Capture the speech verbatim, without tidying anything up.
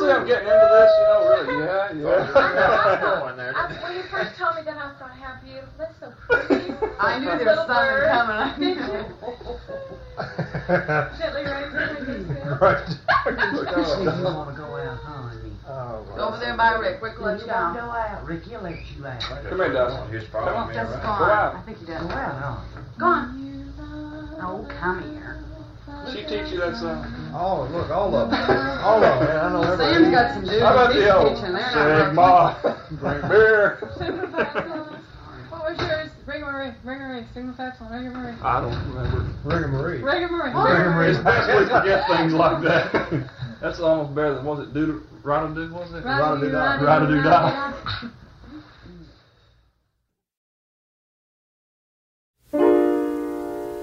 see I'm getting into this, you know, really. Yeah, yeah. Going there. I, when you first told me that, I thought, how beautiful. That's so pretty. I knew there was something coming. I knew. Gently raising my Right. You want to go out, huh, honey? Oh, Go over there by Rick. Rick will let You you want to down. go out? Rick, he'll let you out. Come here, Dustin. He's Come following on. me Just around. go on. Go out. I think he Go does. out, huh? Go on. Oh, come here. She teach you that song? Oh, look, all of them. All of them, man. I know everybody. Sam's got some dudes How about he's the old teaching. They're Sigma, not drink beer? Sigma Phi class. What was yours? Rigmarole. Rigmarole. Sigma Phi Class. Rigmarole. I don't remember. Rigmarole. Rigmarole. It's best we forget things like that. That's almost better than, was it do, Rada do, was it? Rada-do, Rada-do-da. rada-do, Rada-do-da. rada-do.